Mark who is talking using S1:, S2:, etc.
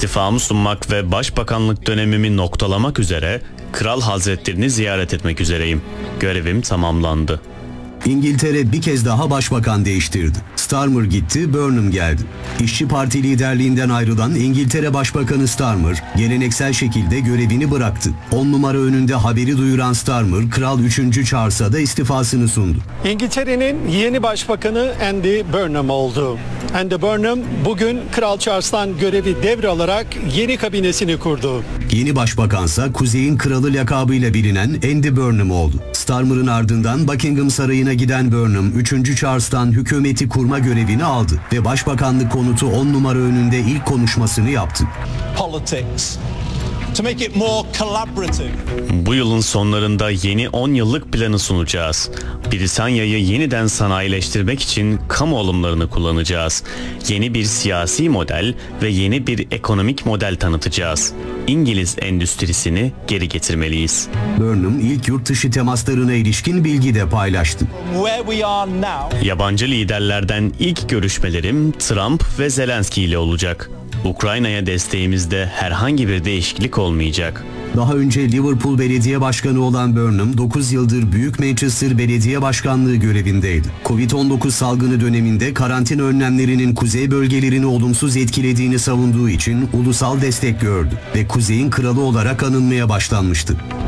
S1: İstifamı sunmak ve başbakanlık dönemimi noktalamak üzere Kral Hazretlerini ziyaret etmek üzereyim. Görevim tamamlandı.
S2: İngiltere bir kez daha başbakan değiştirdi. Starmer gitti, Burnham geldi. İşçi Parti liderliğinden ayrılan İngiltere Başbakanı Starmer, geleneksel şekilde görevini bıraktı. 10 numara önünde haberi duyuran Starmer, Kral 3. Charles'a da istifasını sundu.
S3: İngiltere'nin yeni başbakanı Andy Burnham oldu. Andy Burnham bugün Kral Charles'tan görevi devralarak yeni kabinesini kurdu.
S2: Yeni başbakansa Kuzey'in Kralı lakabıyla bilinen Andy Burnham oldu. Starmer'ın ardından Buckingham Sarayı'na giden Burnham, 3. Charles'tan hükümeti kurma görevini aldı ve başbakanlık konutu 10 numara önünde ilk konuşmasını yaptı.
S4: Politics. To make it more collaborative.
S1: Bu yılın sonlarında yeni 10 yıllık planı sunacağız. Britanya'yı yeniden sanayileştirmek için kamu alımlarını kullanacağız. Yeni bir siyasi model ve yeni bir ekonomik model tanıtacağız. İngiliz endüstrisini geri getirmeliyiz.
S2: Burnham ilk yurt dışı temaslarına ilişkin bilgi de paylaştı.
S4: Where we are now.
S1: Yabancı liderlerden ilk görüşmelerim Trump ve Zelenski ile olacak. Ukrayna'ya desteğimizde herhangi bir değişiklik olmayacak.
S2: Daha önce Liverpool Belediye Başkanı olan Burnham, 9 yıldır Büyük Manchester Belediye Başkanlığı görevindeydi. Covid-19 salgını döneminde karantina önlemlerinin kuzey bölgelerini olumsuz etkilediğini savunduğu için ulusal destek gördü ve Kuzey'in kralı olarak anılmaya başlanmıştı.